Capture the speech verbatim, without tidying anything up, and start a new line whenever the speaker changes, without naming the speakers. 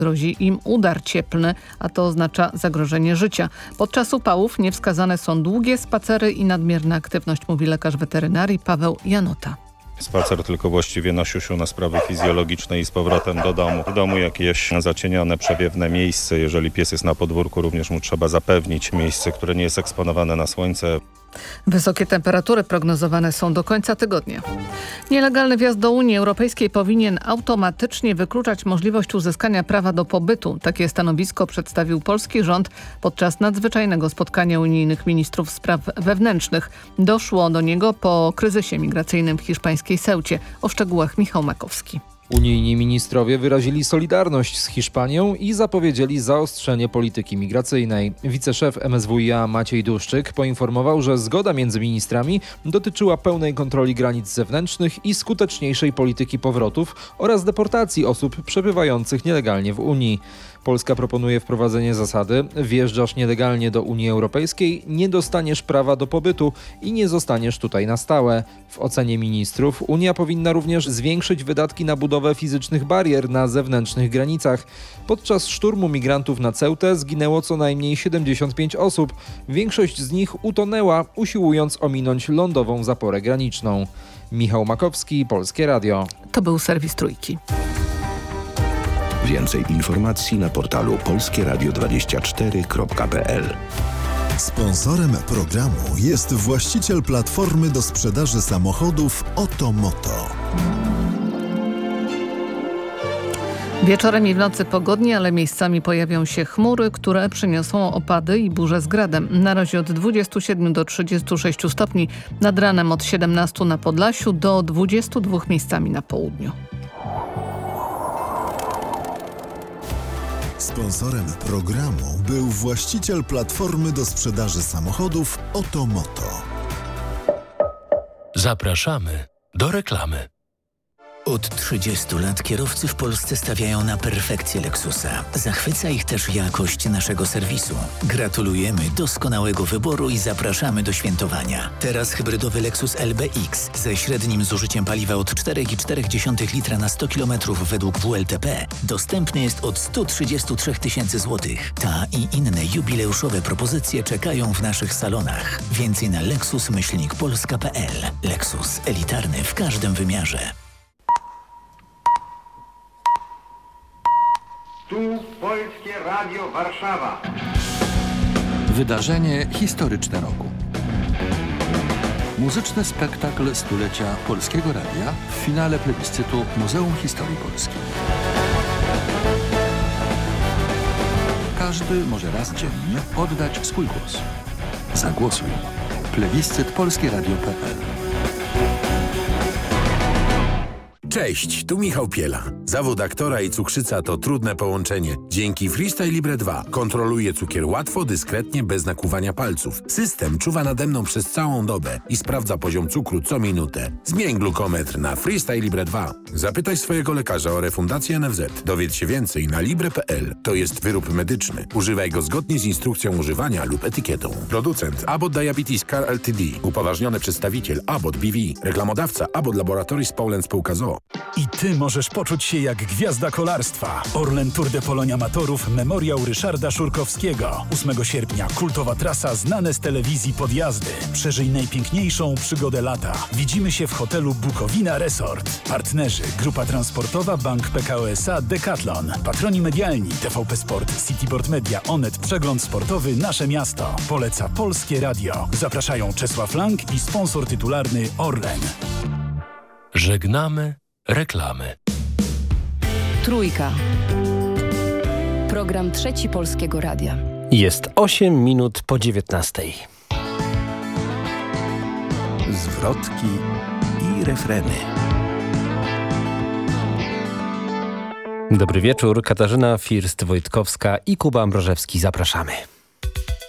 grozi im udar cieplny, a to oznacza zagrożenie życia. Podczas upałów niewskazane są długie spacery i nadmierna aktywność, mówi lekarz weterynarii Paweł Janota.
Spacer tylko właściwie na siusiu, na sprawy fizjologiczne i z powrotem do domu. W domu jakieś zacienione, przewiewne miejsce. Jeżeli pies jest na podwórku, również mu trzeba zapewnić miejsce, które nie jest eksponowane na słońce.
Wysokie temperatury prognozowane są do końca tygodnia. Nielegalny wjazd do Unii Europejskiej powinien automatycznie wykluczać możliwość uzyskania prawa do pobytu. Takie stanowisko przedstawił polski rząd podczas nadzwyczajnego spotkania unijnych ministrów spraw wewnętrznych. Doszło do niego po kryzysie migracyjnym w hiszpańskiej Ceucie. O szczegółach Michał Makowski.
Unijni ministrowie wyrazili solidarność z Hiszpanią i zapowiedzieli zaostrzenie polityki migracyjnej. Wiceszef M S W i A Maciej Duszczyk poinformował, że zgoda między ministrami dotyczyła pełnej kontroli granic zewnętrznych i skuteczniejszej polityki powrotów oraz deportacji osób przebywających nielegalnie w Unii. Polska proponuje wprowadzenie zasady: wjeżdżasz nielegalnie do Unii Europejskiej, nie dostaniesz prawa do pobytu i nie zostaniesz tutaj na stałe. W ocenie ministrów Unia powinna również zwiększyć wydatki na budowę fizycznych barier na zewnętrznych granicach. Podczas szturmu migrantów na Ceutę zginęło co najmniej siedemdziesiąt pięć osób. Większość z nich utonęła, usiłując ominąć lądową zaporę graniczną. Michał Makowski, Polskie Radio.
To był serwis Trójki.
Więcej informacji na portalu polskie radio dwadzieścia cztery kropka p l.
Sponsorem programu jest właściciel platformy do sprzedaży samochodów Otomoto.
Wieczorem i w nocy pogodnie, ale miejscami pojawią się chmury, które przyniosą opady i burze z gradem. Na razie od dwudziestu siedmiu do trzydziestu sześciu stopni, nad ranem od siedemnastu na Podlasiu do dwudziestu dwóch miejscami na południu.
Sponsorem programu był właściciel platformy do sprzedaży samochodów Otomoto.
Zapraszamy do reklamy.
Od trzydziestu lat kierowcy w Polsce stawiają na perfekcję Lexusa. Zachwyca ich też jakość naszego serwisu. Gratulujemy doskonałego wyboru i zapraszamy do świętowania. Teraz hybrydowy Lexus L B X ze średnim zużyciem paliwa od cztery przecinek cztery litra na sto kilometrów według W L T P dostępny jest od sto trzydzieści trzy tysięcy złotych. Ta i inne jubileuszowe propozycje czekają w naszych salonach. Więcej na lexus myślnik polska kropka p l. Lexus, elitarny w każdym wymiarze.
Tu Polskie Radio Warszawa.
Wydarzenie historyczne roku. Muzyczny spektakl stulecia Polskiego Radia w finale plebiscytu Muzeum Historii Polski. Każdy może raz dziennie oddać swój głos. Zagłosuj. Plebiscyt polskie radio kropka p l.
Cześć, tu Michał Piela. Zawód aktora i cukrzyca to trudne połączenie. Dzięki Freestyle Libre dwa kontroluję cukier łatwo, dyskretnie, bez nakłuwania palców. System czuwa nade mną przez całą dobę i sprawdza poziom cukru co minutę. Zmień glukometr na Freestyle Libre dwa. Zapytaj swojego lekarza o refundację N F Z. Dowiedz się więcej na libre kropka p l. To jest wyrób medyczny. Używaj go zgodnie z instrukcją używania lub etykietą. Producent Abbott Diabetes Care Ltd. Upoważniony przedstawiciel Abbott B V. Reklamodawca Abbott Laboratories Poland Spółka z o o.
I ty możesz poczuć się jak gwiazda kolarstwa. Orlen Tour de Polonia Amatorów Memoriał Ryszarda Szurkowskiego. ósmego sierpnia kultowa trasa znane z telewizji podjazdy. Przeżyj najpiękniejszą przygodę lata. Widzimy się w hotelu Bukowina Resort. Partnerzy Grupa Transportowa, Bank P K O S A, Decathlon. Patroni medialni T V P Sport, Cityboard Media, Onet, Przegląd Sportowy, Nasze Miasto. Poleca Polskie Radio. Zapraszają Czesław Lang i sponsor tytularny Orlen.
Żegnamy reklamy.
Trójka. Program Trzeci Polskiego Radia.
Jest osiem minut po dziewiętnastej.
Zwrotki i refreny.
Dobry wieczór. Katarzyna First-Wojtkowska i Kuba Ambrożewski. Zapraszamy.